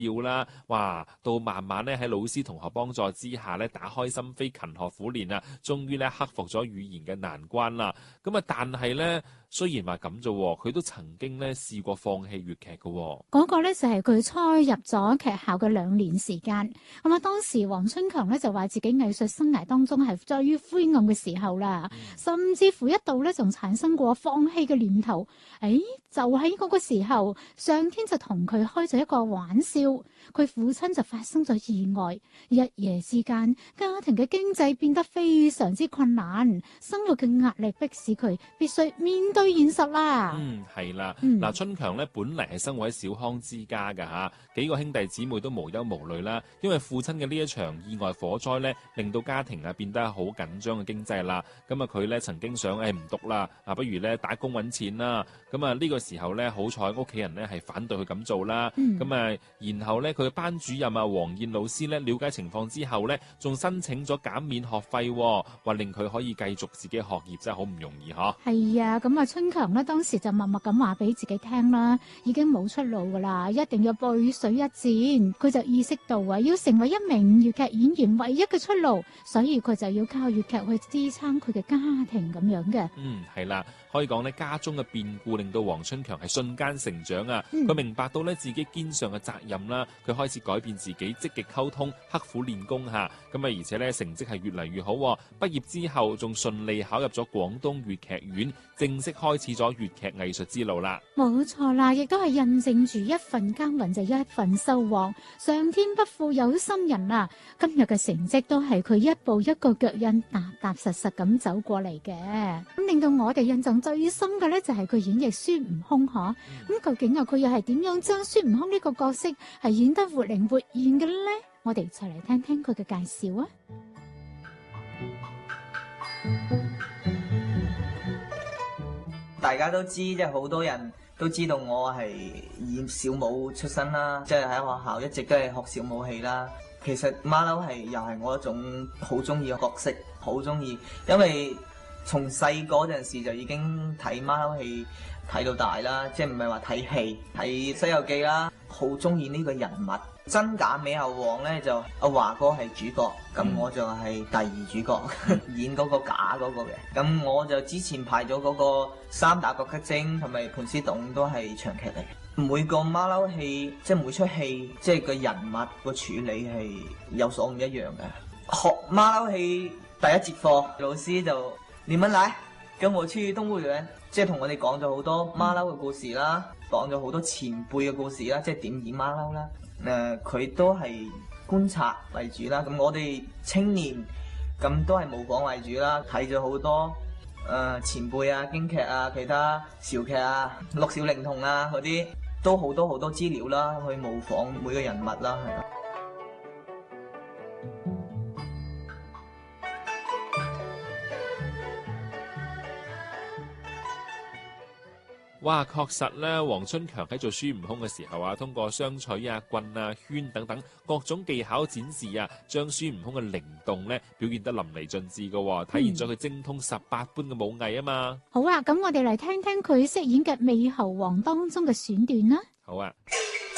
要啦，哇！到慢慢咧喺老師同學幫助之下咧，打開心扉，勤學苦練啊，終於咧克服咗語言嘅難關啦。咁啊，但係咧，雖然話咁啫，佢都曾經咧試過放棄粵劇嘅。 嗰個咧就係佢初入咗劇校嘅2年時間。咁啊，當時黃春強咧就話自己藝術生涯當中係最灰暗嘅時候啦，甚至乎一度咧仲產生過放棄嘅念頭。就喺嗰個時候，上天就同佢開咗一個玩笑，佢父親就發生咗意外，一夜之間家庭嘅經濟變得非常之困難，生活嘅壓力迫使佢必須面對現實啦。 係啦，春強咧本嚟係生活喺小康之家㗎嚇，幾個兄弟姊妹都無憂無慮啦，因為父親嘅呢一場意外火災咧，令到家庭啊變得好緊張嘅經濟啦。咁啊佢咧曾經想唔讀啦，不如咧打工揾錢啦。咁啊呢個時候咧，好彩屋企人咧係反對佢咁做啦。然後咧佢嘅班主任啊黃燕老師咧了解情況之後咧，仲申請咗減免學費，話令佢可以繼續自己學業，真係好唔容易嗬。 係啊，咁啊春強呢當時就默默咁話俾自己聽啦，已經冇出路噶啦，一定要背水一戰。佢就意識到啊，要成為一名粵劇演員唯一嘅出路，所以佢就要靠粵劇去支撐佢嘅家庭咁樣嘅。 係啦，可以講呢家中嘅變故令到黃春強係瞬間成長啊！佢明白到呢自己肩上嘅責任啦，佢開始改變自己，積極溝通，刻苦練功嚇。而且呢成績係越嚟越好，畢業之後仲順利考入咗廣東粵劇院，正式開始咗粵劇藝術之路啦。 冇錯啦，亦都係印證住一份耕耘就一份收穫，上天不負有心人啊！今日嘅成績都係佢一步一個腳印，踏踏實實咁走過嚟嘅。咁令到我哋印象最深嘅呢，就係佢演繹孫悟空嗬。咁究竟佢又係點樣將孫悟空呢個角色係演得活靈活現嘅呢？我哋就嚟聽聽佢嘅介紹啊！ 大家都知，即係好多人都知道我係演小武出身啦，即係喺學校一直都係學小武戲啦。其實馬騮係又係我一種好中意嘅角色，好中意，因為從細嗰陣時就已經睇馬騮戲睇到大啦，即係唔係話睇戲睇《西遊記》啦，好中意呢個人物。真假美猴王咧就阿華哥係主角，咁我就係第二主角，演嗰個假嗰個嘅。咁我就之前排咗嗰個三打郭吉精同埋盤絲洞都係長劇嚟。每個馬騮戲即係每出戲，即係個人物個處理係有所唔一樣嘅。學馬騮戲第一節課，老師就你們來跟我去動物園，即係同我哋講咗好多馬騮嘅故事啦，講咗好多前輩嘅故事啦，即係點演馬騮啦。佢都係觀察為主啦，咁我哋青年咁都係模仿為主啦，睇咗好多前輩啊、京劇啊、其他潮劇啊、六小齡童啊嗰啲，都好多好多資料啦，去模仿每個人物啦，係啦。 哇，確實咧，黃春強喺做孫悟空嘅時候啊，通過雙取啊、棍啊、圈等等各種技巧展示啊，將孫悟空嘅靈動咧表現得淋漓盡致嘅，體現咗佢精通18般嘅武藝啊嘛。 好啊，咁我哋嚟聽聽佢飾演嘅美猴王當中嘅選段啦。 好啊。